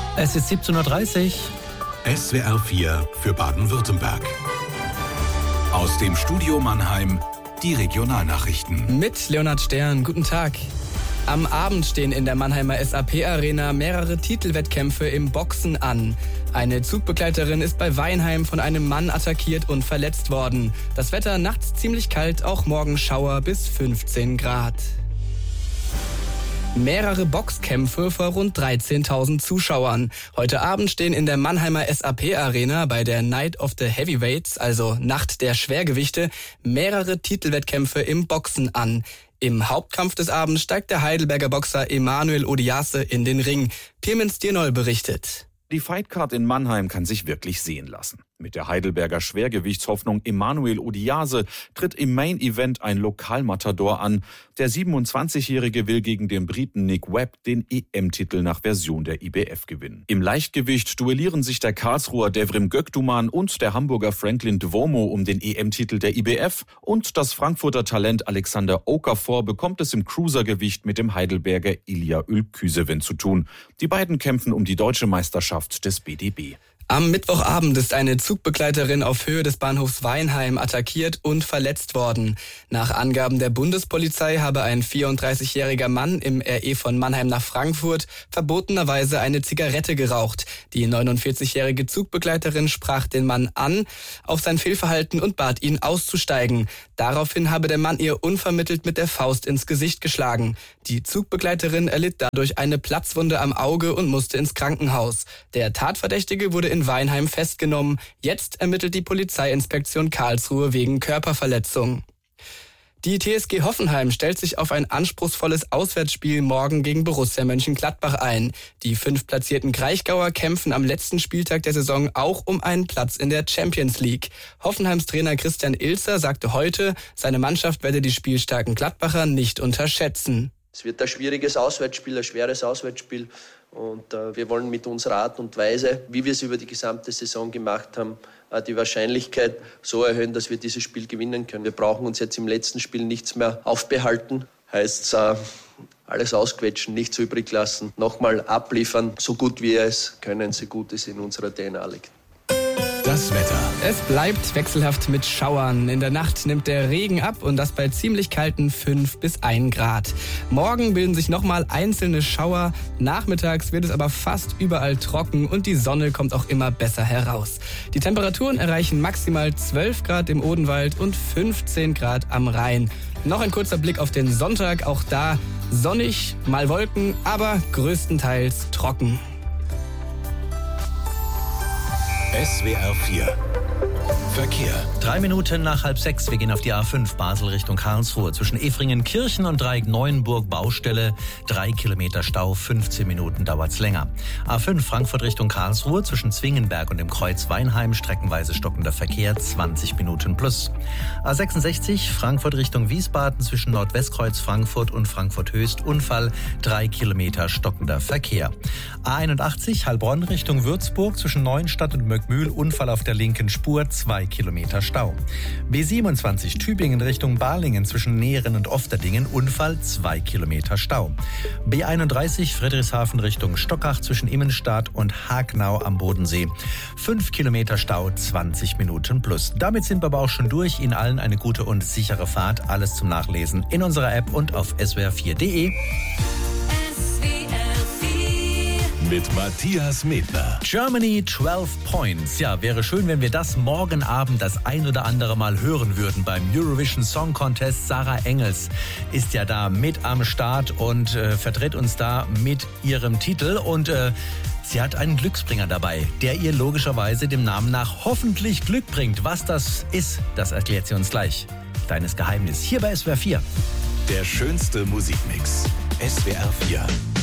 Es ist 17:30 Uhr. SWR 4 für Baden-Württemberg. Aus dem Studio Mannheim die Regionalnachrichten. Mit Leonhard Stern, guten Tag. Am Abend stehen in der Mannheimer SAP-Arena mehrere Titelwettkämpfe im Boxen an. Eine Zugbegleiterin ist bei Weinheim von einem Mann attackiert und verletzt worden. Das Wetter nachts ziemlich kalt, auch morgen Schauer bis 15 Grad. Mehrere Boxkämpfe vor rund 13.000 Zuschauern. Heute Abend stehen in der Mannheimer SAP-Arena bei der Night of the Heavyweights, also Nacht der Schwergewichte, mehrere Titelwettkämpfe im Boxen an. Im Hauptkampf des Abends steigt der Heidelberger Boxer Emanuel Odiase in den Ring. Pirmin Stirnol berichtet. Die Fightcard in Mannheim kann sich wirklich sehen lassen. Mit der Heidelberger Schwergewichtshoffnung Emanuel Odiase tritt im Main-Event ein Lokalmatador an. Der 27-Jährige will gegen den Briten Nick Webb den EM-Titel nach Version der IBF gewinnen. Im Leichtgewicht duellieren sich der Karlsruher Devrim Göktuman und der Hamburger Franklin Dvomo um den EM-Titel der IBF und das Frankfurter Talent Alexander Okafor bekommt es im Cruisergewicht mit dem Heidelberger Ilya Ülküseven zu tun. Die beiden kämpfen um die deutsche Meisterschaft des BDB. Am Mittwochabend ist eine Zugbegleiterin auf Höhe des Bahnhofs Weinheim attackiert und verletzt worden. Nach Angaben der Bundespolizei habe ein 34-jähriger Mann im RE von Mannheim nach Frankfurt verbotenerweise eine Zigarette geraucht. Die 49-jährige Zugbegleiterin sprach den Mann an auf sein Fehlverhalten und bat ihn auszusteigen. Daraufhin habe der Mann ihr unvermittelt mit der Faust ins Gesicht geschlagen. Die Zugbegleiterin erlitt dadurch eine Platzwunde am Auge und musste ins Krankenhaus. Der Tatverdächtige wurde in Weinheim festgenommen. Jetzt ermittelt die Polizeiinspektion Karlsruhe wegen Körperverletzung. Die TSG Hoffenheim stellt sich auf ein anspruchsvolles Auswärtsspiel morgen gegen Borussia Mönchengladbach ein. Die 5 platzierten Kraichgauer kämpfen am letzten Spieltag der Saison auch um einen Platz in der Champions League. Hoffenheims Trainer Christian Ilzer sagte heute, seine Mannschaft werde die spielstarken Gladbacher nicht unterschätzen. Es wird ein schwieriges Auswärtsspiel, ein schweres Auswärtsspiel. Und wir wollen mit unserer Art und Weise, wie wir es über die gesamte Saison gemacht haben, die Wahrscheinlichkeit so erhöhen, dass wir dieses Spiel gewinnen können. Wir brauchen uns jetzt im letzten Spiel nichts mehr aufbehalten. Heißt alles ausquetschen, nichts übrig lassen, nochmal abliefern, so gut wir es können, so gut es in unserer DNA liegt. Das Wetter. Es bleibt wechselhaft mit Schauern. In der Nacht nimmt der Regen ab und das bei ziemlich kalten 5 bis 1 Grad. Morgen bilden sich nochmal einzelne Schauer. Nachmittags wird es aber fast überall trocken und die Sonne kommt auch immer besser heraus. Die Temperaturen erreichen maximal 12 Grad im Odenwald und 15 Grad am Rhein. Noch ein kurzer Blick auf den Sonntag. Auch da sonnig, mal Wolken, aber größtenteils trocken. SWR 4 Verkehr. 3 Minuten nach 5:30. Wir gehen auf die A5 Basel Richtung Karlsruhe. Zwischen Efringen-Kirchen und Dreieck-Neuenburg Baustelle. 3 Kilometer Stau, 15 Minuten dauert's länger. A5 Frankfurt Richtung Karlsruhe. Zwischen Zwingenberg und dem Kreuz Weinheim. Streckenweise stockender Verkehr, 20 Minuten plus. A66 Frankfurt Richtung Wiesbaden. Zwischen Nordwestkreuz Frankfurt und Frankfurt Höchst. Unfall, 3 Kilometer stockender Verkehr. A81 Heilbronn Richtung Würzburg. Zwischen Neuenstadt und Möckmühl. Unfall auf der linken Spur, 2 Kilometer Stau. B27 Tübingen Richtung Balingen zwischen Nähren und Ofterdingen. Unfall, 2 Kilometer Stau. B31 Friedrichshafen Richtung Stockach zwischen Immenstadt und Hagnau am Bodensee. 5 Kilometer Stau, 20 Minuten plus. Damit sind wir aber auch schon durch. Ihnen allen eine gute und sichere Fahrt. Alles zum Nachlesen in unserer App und auf swr4.de. Mit Matthias Medler. Germany 12 Points. Ja, wäre schön, wenn wir das morgen Abend das ein oder andere Mal hören würden beim Eurovision Song Contest. Sarah Engels ist ja da mit am Start und vertritt uns da mit ihrem Titel. Und sie hat einen Glücksbringer dabei, der ihr logischerweise dem Namen nach hoffentlich Glück bringt. Was das ist, das erklärt sie uns gleich. Kleines Geheimnis hier bei SWR 4. Der schönste Musikmix. SWR 4.